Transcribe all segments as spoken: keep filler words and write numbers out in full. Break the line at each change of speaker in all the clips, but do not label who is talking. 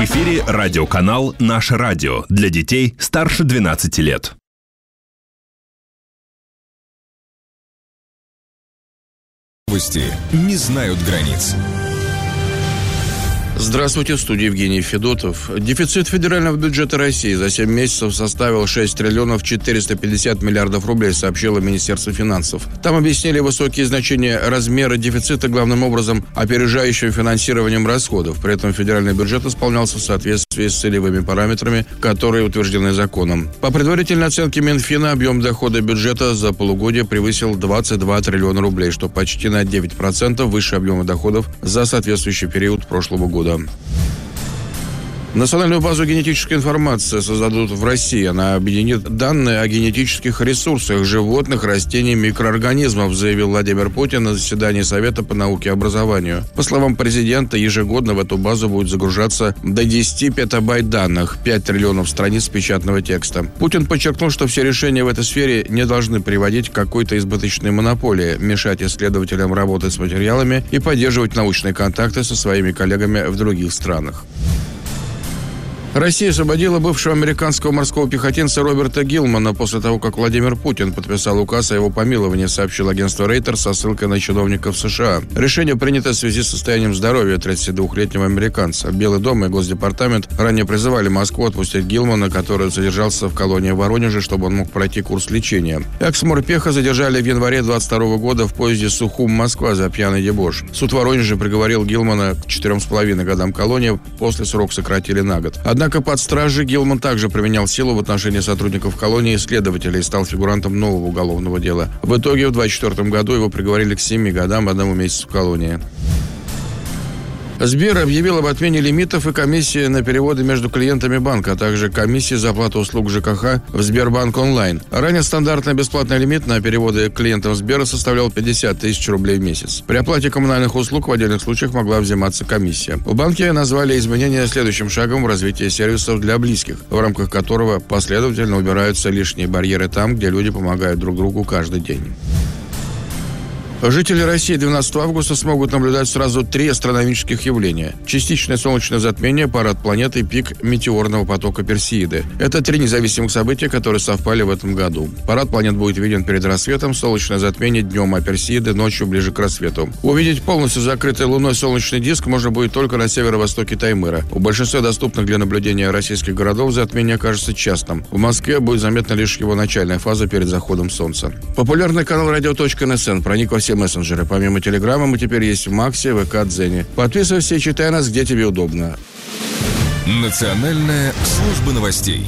эфире радиоканал «Наше радио» для детей старше двенадцати лет.
Новости не знают границ.
Здравствуйте, в студии Евгений Федотов. Дефицит федерального бюджета России за семь месяцев составил шесть триллионов четыреста пятьдесят миллиардов рублей, сообщило Министерство финансов. Там объяснили высокие значения размера дефицита главным образом опережающим финансированием расходов. При этом федеральный бюджет исполнялся в соответствии с целевыми параметрами, которые утверждены законом. По предварительной оценке Минфина, объем дохода бюджета за полугодие превысил двадцать два триллиона рублей, что почти на девять процентов выше объема доходов за соответствующий период прошлого года. Национальную базу генетической информации создадут в России. Она объединит данные о генетических ресурсах животных, растений, микроорганизмов, заявил Владимир Путин на заседании Совета по науке и образованию. По словам президента, ежегодно в эту базу будет загружаться до десяти петабайт данных, пять триллионов страниц печатного текста. Путин подчеркнул, что все решения в этой сфере не должны приводить к какой-то избыточной монополии, мешать исследователям работать с материалами и поддерживать научные контакты со своими коллегами в других странах. Россия освободила бывшего американского морского пехотинца Роберта Гилмана после того, как Владимир Путин подписал указ о его помиловании, сообщил агентство Reuters со ссылкой на чиновников США. Решение принято в связи с состоянием здоровья тридцатидвухлетнего американца. Белый дом и Госдепартамент ранее призывали Москву отпустить Гилмана, который содержался в колонии в Воронеже, чтобы он мог пройти курс лечения. Экс-морпеха задержали в январе двадцать второго года в поезде Сухум-Москва за пьяный дебош. Суд Воронежа приговорил Гилмана к четырем с половиной годам колонии, после срок сократили на год. Однако Однако под стражей Гилман также применял силу в отношении сотрудников колонии и следователей и стал фигурантом нового уголовного дела. В итоге в двадцать четвёртом году его приговорили к семи годам и одному месяцу в колонии. Сбер объявил об отмене лимитов и комиссии на переводы между клиентами банка, а также комиссии за оплату услуг ЖКХ в Сбербанк онлайн. Ранее стандартный бесплатный лимит на переводы клиентам Сбера составлял пятьдесят тысяч рублей в месяц. При оплате коммунальных услуг в отдельных случаях могла взиматься комиссия. В банке назвали изменения следующим шагом в развитии сервисов для близких, в рамках которого последовательно убираются лишние барьеры там, где люди помогают друг другу каждый день. Жители России двенадцатого августа смогут наблюдать сразу три астрономических явления. Частичное солнечное затмение, парад планеты и пик метеорного потока Персеиды. Это три независимых события, которые совпали в этом году. Парад планет будет виден перед рассветом, солнечное затмение днем, а Персеиды ночью ближе к рассвету. Увидеть полностью закрытый луной солнечный диск можно будет только на северо-востоке Таймыра. У большинства доступных для наблюдения российских городов затмение окажется частым. В Москве будет заметна лишь его начальная фаза перед заходом солнца. Популярный канал радио.нсн проник во все мессенджеры. Помимо Телеграма мы теперь есть в Максе, ВК, Дзене. Подписывайся и читай нас, где тебе удобно.
Национальная служба новостей.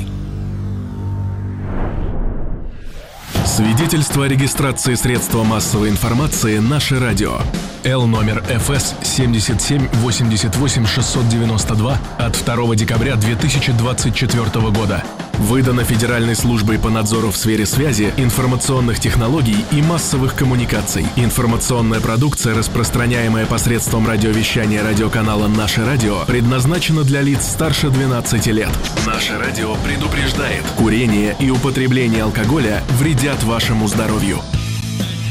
Свидетельство о регистрации средства массовой информации «Наше радио». Л номер эф эс семьдесят семь восемьдесят восемь шестьсот девяносто два от второго декабря две тысячи двадцать четвёртого года. Выдано Федеральной службой по надзору в сфере связи, информационных технологий и массовых коммуникаций. Информационная продукция, распространяемая посредством радиовещания радиоканала «Наше радио», предназначена для лиц старше двенадцати лет. «Наше радио» предупреждает: курение и употребление алкоголя вредят вашему здоровью.